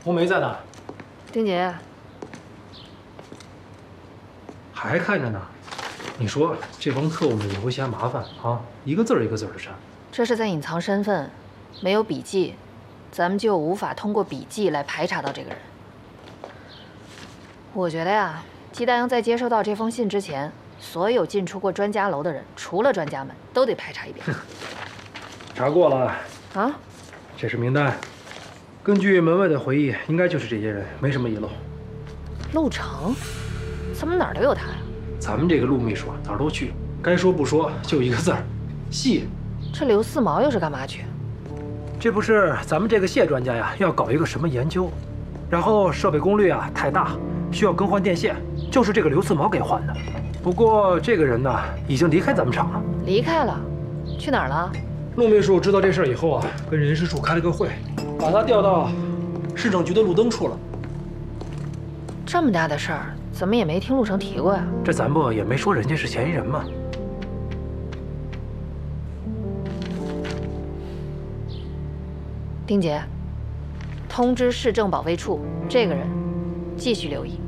红梅在哪？ 丁杰， 还看着呢。你说这帮特务们也会嫌麻烦啊，一个字儿一个字儿的删。 这是在隐藏身份，没有笔记，咱们就无法通过笔记来排查到这个人。我觉得呀，季大阳在接收到这封信之前，所有进出过专家楼的人，除了专家们，都得排查一遍。 查过了啊？ 这是名单，根据门卫的回忆，应该就是这些人，没什么遗漏。 陆成，怎么哪儿都有他呀？ 咱们这个陆秘书哪儿都去，该说不说，就一个字儿，细。 这刘四毛又是干嘛去？ 这不是咱们这个谢专家呀，要搞一个什么研究，然后设备功率啊太大，需要更换电线，就是这个刘四毛给换的。不过这个人呢，已经离开咱们厂了。 离开了，去哪儿了？ 陆秘书知道这事儿以后啊，跟人事处开了个会，把他调到市政局的路灯处了。 这么大的事儿，怎么也没听陆成提过呀？ 这咱不也没说人家是嫌疑人吗？ 丁杰，通知市政保卫处，这个人继续留意。